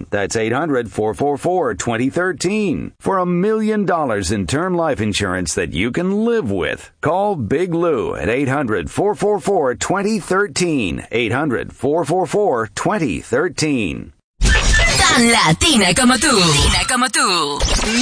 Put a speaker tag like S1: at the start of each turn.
S1: 2013. That's 800-444-2013. For $1 million in term life insurance that you can live with. Call Big Lou at 800-444-2013. 800-444-2013.
S2: Tan latina como tú.